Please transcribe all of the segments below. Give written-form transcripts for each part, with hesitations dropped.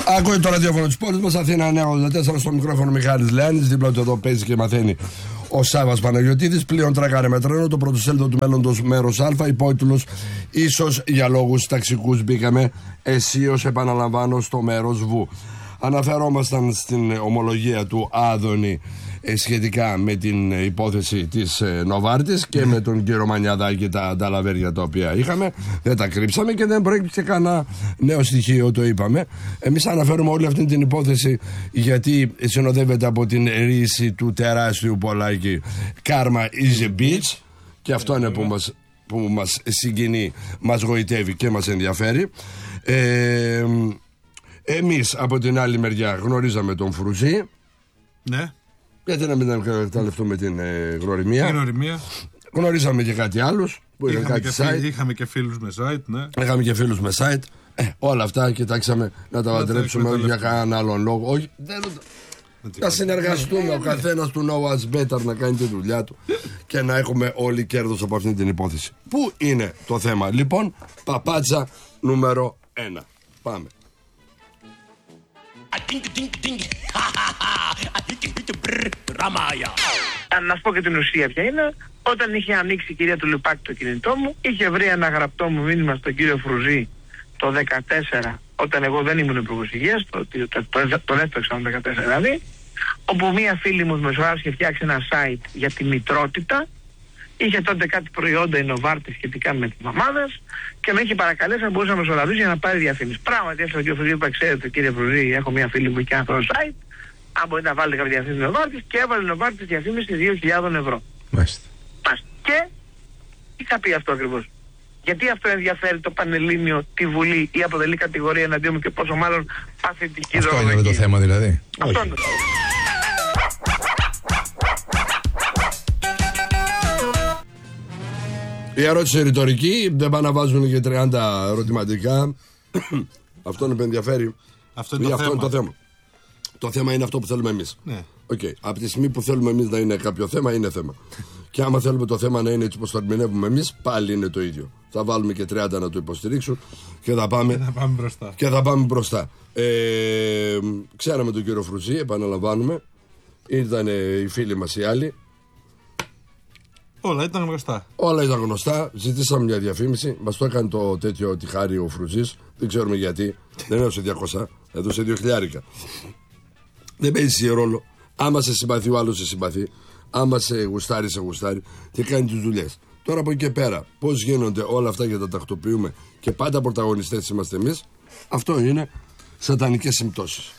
Ακούει το ραδιόφωνο της πόλης μας, Αθήνα 984, στο μικρόφωνο Μιχάλης Λεάνης. Δίπλα του εδώ παίζει και μαθαίνει ο Σάββας Παναγιωτίδης. Πλέον τρακάρε με τρένο, το πρωτοσέλιδο του μέλλοντος μέρος Α. Υπότιτλος: ίσως για λόγους ταξικούς μπήκαμε αισίως, επαναλαμβάνω, στο μέρος Β. Αναφερόμασταν στην ομολογία του Άδωνη σχετικά με την υπόθεση της Νοβάρτης και με τον κύριο Μανιαδάκη και τα ανταλαβέρια τα οποία είχαμε. Δεν τα κρύψαμε και δεν προέκυψε κανένα νέο στοιχείο, το είπαμε. Εμείς αναφέρουμε όλη αυτή την υπόθεση γιατί συνοδεύεται από την ρίση του τεράστιου Πολάκη. Karma is a bitch, και αυτό είναι που μας συγκινεί, μας γοητεύει και μας ενδιαφέρει. Εμείς από την άλλη μεριά γνωρίζαμε τον Φρουζή. Ναι. Γιατί να μην εκμεταλλευτούμε την γνωριμία. Γνωρίζαμε και κάτι άλλους που είχαν κάτι site. Είχαμε και φίλους με site, ναι. Είχαμε και φίλους με site. Όλα αυτά κοιτάξαμε να τα παντρέψουμε όχι για κανέναν άλλον λόγο. Όχι, να συνεργαστούμε, ο καθένας του know us better να κάνει τη δουλειά του και να έχουμε όλοι κέρδος από αυτή την υπόθεση. Πού είναι το θέμα λοιπόν? Παπάτσα νούμερο 1. Πάμε. Να σου πω και την ουσία ποια είναι. Όταν είχε ανοίξει η κυρία του Λουπάκη το κινητό μου, είχε βρει ένα γραπτό μου μήνυμα στον κύριο Φρουζή το 2014, όταν εγώ δεν ήμουν υπουργός υγείας, τον έφταξα το 2014 δηλαδή, όπου μία φίλη μου μεσογράφησε είχε φτιάξει ένα site για τη μητρότητα. Είχε τότε κάτι προϊόντα η Νοβάρτη σχετικά με τις μαμάδες και με είχε παρακαλέσει αν μπορούσε να μεσολαβήσει για να πάρει διαφήμιση. Πράγματι, έφτασε ο κύριο Φρουζή, είπα: ξέρετε, κύριε Φρουζή, έχω μία φίλη μου και αυτό το site. Αν μπορείτε να βάλετε κάποια διαφήμιση Νοβάρτη, και έβαλε Νοβάρτη διαφήμιση 2.000 ευρώ. Μάλιστα. Και τι θα πει αυτό ακριβώς? Γιατί αυτό ενδιαφέρει το Πανελλήνιο, τη Βουλή ή αποτελεί κατηγορία εναντίον μου και πόσο μάλλον παθητική δωροδοκία? Αυτό είναι το θέμα δηλαδή. Αυτό είναι το θέμα. Η ερώτηση ρητορική, δεν πάνε να βάζουν και 30 ερωτηματικά. Αυτό είναι που ενδιαφέρει. Αυτό είναι το θέμα. Το θέμα είναι αυτό που θέλουμε εμείς. Ναι. Okay. Από τη στιγμή που θέλουμε εμείς να είναι κάποιο θέμα, είναι θέμα. Και άμα θέλουμε το θέμα να είναι έτσι όπως το ερμηνεύουμε εμείς, πάλι είναι το ίδιο. Θα βάλουμε και 30 να το υποστηρίξουν και θα πάμε μπροστά. Ξέραμε τον κύριο Φρουζή, επαναλαμβάνουμε. Ήταν οι φίλοι μας οι άλλοι. Όλα ήταν γνωστά. Όλα ήταν γνωστά. Ζητήσαμε μια διαφήμιση. Μας το έκανε το τέτοιο τυχάρι ο Φρουζής. Δεν ξέρουμε γιατί. Δεν έδωσε 200, έδωσε 2.000. Δεν παίζει ρόλο. Άμα σε συμπαθεί, ο άλλος σε συμπαθεί. Άμα σε γουστάρει, σε γουστάρει. Και κάνει τις δουλειές. Τώρα από εκεί και πέρα, πώς γίνονται όλα αυτά και τα τακτοποιούμε και πάντα πρωταγωνιστές είμαστε εμείς, αυτό είναι σατανικές συμπτώσεις.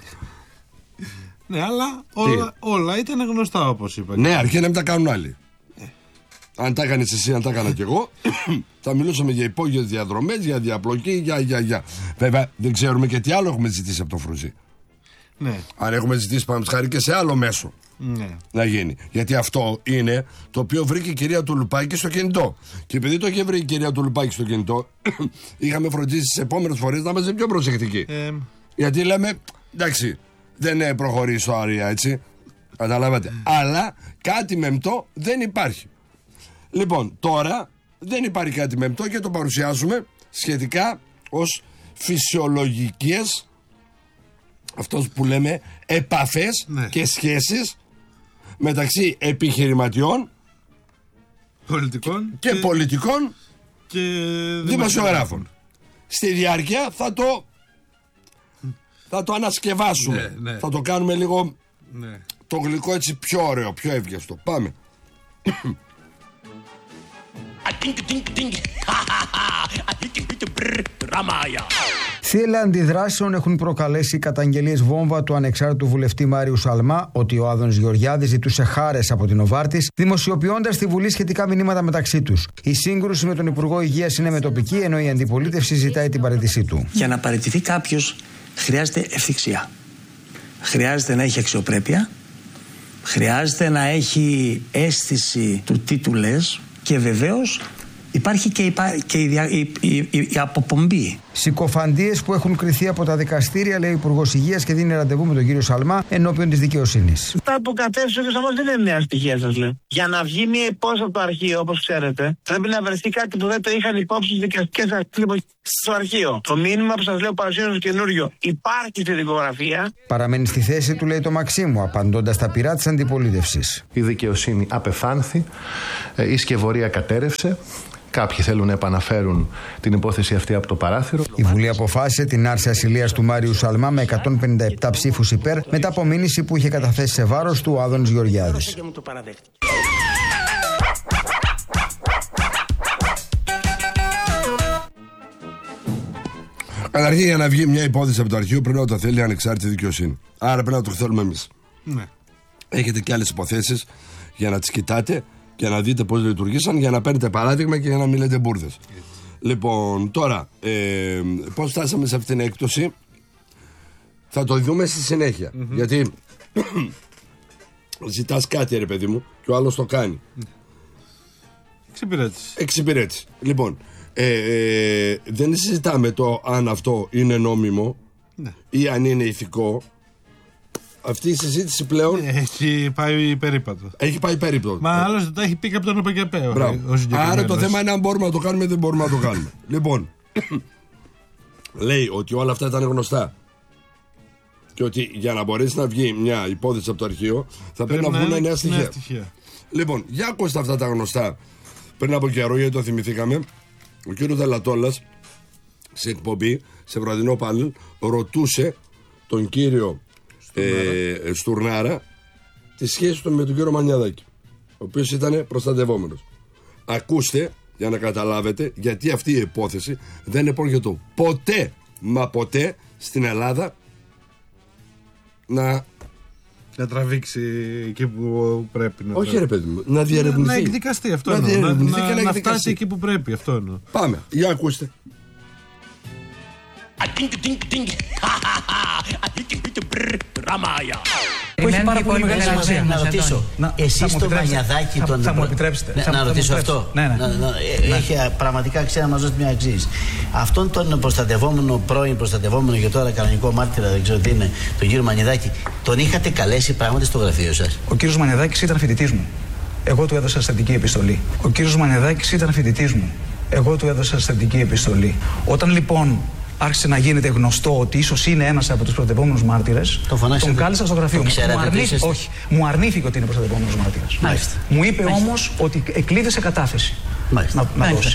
Ναι, αλλά όλα ήταν γνωστά όπως είπα. Ναι, αρκεί να μην τα κάνουν άλλοι. Αν τα έκανες εσύ, αν τα έκανα κι εγώ, θα μιλούσαμε για υπόγειες διαδρομές, για διαπλοκή, για. Βέβαια, δεν ξέρουμε και τι άλλο έχουμε ζητήσει από τον Φρουζή. Ναι. Αν έχουμε ζητήσει, πάμε χάρη και σε άλλο μέσο. Ναι. Να γίνει. Γιατί αυτό είναι το οποίο βρήκε η κυρία του Λουπάκη στο κινητό. Και επειδή το είχε βρει η κυρία του Λουπάκη στο κινητό, είχαμε φροντίσει τις επόμενες φορές να είμαστε πιο προσεκτικοί. Γιατί λέμε, εντάξει, δεν προχωρεί η ιστορία, έτσι. Καταλάβατε. Αλλά κάτι μεμπτό δεν υπάρχει. Λοιπόν, τώρα δεν υπάρχει κάτι μεμπτό και το παρουσιάζουμε σχετικά ως φυσιολογικές, αυτός που λέμε, επαφές και σχέσεις μεταξύ επιχειρηματιών πολιτικών και δημοσιογράφων. Στη διάρκεια θα το ανασκευάσουμε. Θα το κάνουμε λίγο το γλυκό έτσι πιο ωραίο, πιο εύγευστο. Πάμε. Θύελλα αντιδράσεων έχουν προκαλέσει καταγγελίες βόμβα του ανεξάρτητου βουλευτή Μάριου Σαλμά ότι ο Άδωνης Γεωργιάδης ζητούσε χάρες από την Νοβάρτης, δημοσιοποιώντας στη Βουλή σχετικά μηνύματα μεταξύ τους. Η σύγκρουση με τον Υπουργό Υγείας είναι μετοπική, ενώ η αντιπολίτευση ζητάει την παραίτησή του. Για να παραιτηθεί κάποιος χρειάζεται ευθυξία. Χρειάζεται να έχει αξιοπρέπεια. Χρειάζεται να έχει αίσθηση του τι του λες. Και βεβαίως υπάρχει και η αποπομπή. Συκοφαντίες που έχουν κριθεί από τα δικαστήρια, λέει ο Υπουργός Υγείας, και δίνει ραντεβού με τον κύριο Σαλμά ενώπιον της δικαιοσύνης. Αυτά που κατέθεσε ο Σαλμάς δεν είναι νέα στοιχεία, σας λέω. Για να βγει μια υπόθεση από το αρχείο, όπως ξέρετε, πρέπει να βρεθεί κάτι που δεν το είχαν υπόψη οι δικαστικές αρχές στο αρχείο. Το μήνυμα που σας λέω παρουσίαζω καινούριο υπάρχει στη δικογραφία. Παραμένει στη θέση του, λέει το Μαξίμου, απαντώντας στα πειρά της αντιπολίτευσης. Η δικαιοσύνη απεφάνθη, η σκευωρία κατέρευσε. Κάποιοι θέλουν να επαναφέρουν την υπόθεση αυτή από το παράθυρο. Η Βουλή αποφάσισε την άρση ασυλίας του Μάριου Σαλμά με 157 ψήφους υπέρ, μετά από μήνυση που είχε καταθέσει σε βάρος του ο Άδωνης Γεωργιάδης. Καταρχήν, για να βγει μια υπόθεση από το αρχείο πρέπει να το θέλει ανεξάρτητη δικαιοσύνη. Άρα πρέπει να το θέλουμε εμείς. Ναι. Έχετε και άλλες υποθέσεις για να τις κοιτάτε και να δείτε πώς λειτουργήσαν, για να παίρνετε παράδειγμα και για να μην λέτε μπουρδες. Λοιπόν, τώρα, πώς φτάσαμε σε αυτήν την έκπτωση θα το δούμε στη συνέχεια. Γιατί ζητάς κάτι, ρε παιδί μου, και ο άλλος το κάνει. Εξυπηρέτηση. Λοιπόν, δεν συζητάμε το αν αυτό είναι νόμιμο, ναι, ή αν είναι ηθικό. Αυτή η συζήτηση πλέον έχει πάει περίπατο. Μα άλλωστε τα έχει πει και από τον Οπεκεπαίο. Άρα το θέμα είναι αν μπορούμε να το κάνουμε ή δεν μπορούμε να το κάνουμε. Λοιπόν, λέει ότι όλα αυτά ήταν γνωστά. Και ότι για να μπορέσει να βγει μια υπόθεση από το αρχείο θα πρέπει να βγουν νέα στοιχεία. Λοιπόν, για ακούστε αυτά τα γνωστά. Πριν από καιρό, γιατί το θυμηθήκαμε, ο κύριος Δελατόλας σε εκπομπή, σε βραδινό πάνελ, ρωτούσε τον κύριο Στουρνάρα τη σχέση του με τον κύριο Μανιαδάκη, ο οποίος ήταν προστατευόμενος. Ακούστε για να καταλάβετε γιατί αυτή η υπόθεση δεν επόκειται ποτέ, μα ποτέ στην Ελλάδα να τραβήξει εκεί που πρέπει να. Όχι, ρε παιδί μου, να διερευνηθεί. Να εκδικαστεί αυτό. Να φτάσει εκεί που πρέπει αυτό εννοώ. Πάμε, για ακούστε. Έχει πάρα πολύ μεγάλη σημασία. Να ρωτήσω, εσείς το Μανιαδάκη τον... Θα μου επιτρέψετε. Να ρωτήσω αυτό. Έχει πραγματικά αξία να μας δώσει μια αξίση. Αυτόν τον προστατευόμενο, πρώην προστατευόμενο και τώρα κανονικό μάρτυρα, δεν ξέρω τι είναι, τον κύριο Μανιαδάκη, τον είχατε καλέσει πράγματι στο γραφείο σας? Ο κύριος Μανιαδάκης ήταν φοιτητής μου. Εγώ του έδωσα συστατική επιστολή. Ο κύριος Μανιαδάκης ήταν φοιτητής μου. Εγώ του έδωσα συστατική επιστολή. Όταν λοιπόν άρχισε να γίνεται γνωστό ότι ίσως είναι ένας από τους προστατευόμενους μάρτυρες, τον κάλεσα στο γραφείο μου. Μου αρνήθηκε ότι είναι προστατευόμενος μάρτυρας. Μου είπε όμως ότι εκλείδησε κατάθεση να δώσει.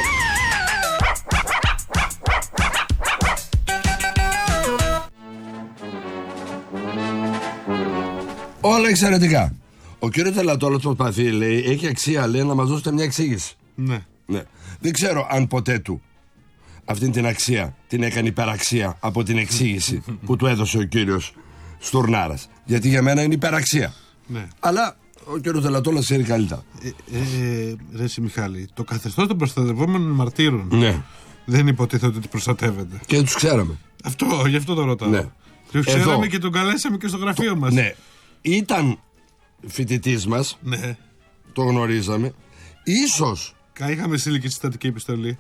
Όλα εξαιρετικά. Ο κύριος Τελατόλος προσπαθεί, λέει, έχει αξία, λέει, να μας δώσετε μια εξήγηση. Ναι. Δεν ξέρω αν ποτέ του αυτή την αξία την έκανε υπεραξία από την εξήγηση που του έδωσε ο κύριος Στουρνάρας. Γιατί για μένα είναι υπεραξία. Ναι. Αλλά ο κύριος Τελατόλας ξέρει καλύτερα. Ρε Μιχάλη, το καθεστώς των προστατευόμενων μαρτύρων, ναι, δεν υποτίθεται ότι προστατεύεται. Και τους ξέραμε. Γι' αυτό το ρωτάω. Ναι. Το ξέραμε και τον καλέσαμε και στο γραφείο μας. Ναι. Ήταν φοιτητής μας. Ναι. Το γνωρίζαμε. Ίσως είχαμε στείλει και συστατική επιστολή.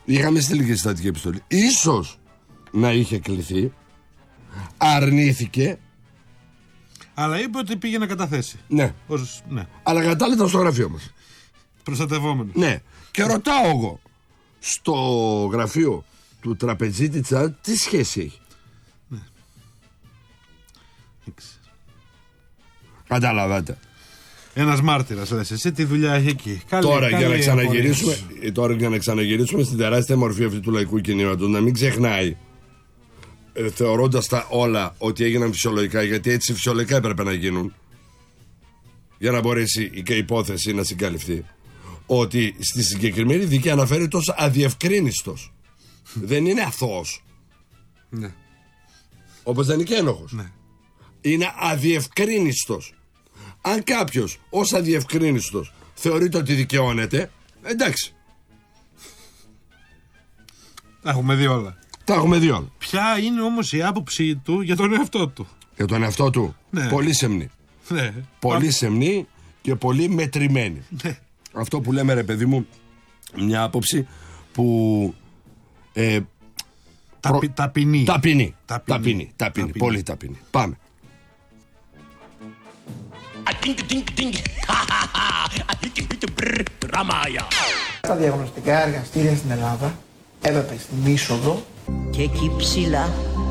Ίσως να είχε κληθεί. Αρνήθηκε. Αλλά είπε ότι πήγε να καταθέσει. Ναι. Ναι. Αλλά κατάλητα στο γραφείο μας. Προστατευόμενο. Ναι. Και ρωτάω εγώ, στο γραφείο του τραπεζίτη τι σχέση έχει? Ναι. Καταλαβαίνετε. Ένας μάρτυρας, λες εσύ, τι δουλειά έχει εκεί. Τώρα για να ξαναγυρίσουμε στην τεράστια μορφή αυτή του λαϊκού κινήματος, να μην ξεχνάει, θεωρώντας τα όλα ότι έγιναν φυσιολογικά, γιατί έτσι φυσιολογικά έπρεπε να γίνουν, για να μπορέσει η υπόθεση να συγκαλυφθεί, ότι στη συγκεκριμένη δίκη αναφέρεται ως αδιευκρίνιστος. Δεν είναι αθώος. Ναι. Όπως δεν είναι και ένοχος. Ναι. Είναι αδιευκρίνιστος. Αν κάποιος ως αδιευκρίνιστος θεωρείται ότι δικαιώνεται, εντάξει. Τα έχουμε δει όλα. Ποια είναι όμως η άποψή του για τον εαυτό του? Για τον εαυτό του? Ναι. Πολύ σεμνή. Ναι. Πολύ σεμνή και πολύ μετρημένη. Ναι. Αυτό που λέμε, ρε παιδί μου, μια άποψη που Ταπεινή. Ταπεινή. Πολύ ταπεινή. Πάμε. Τα διαγνωστικά εργαστήρια στην Ελλάδα έπρεπε στην είσοδο και εκεί ψηλά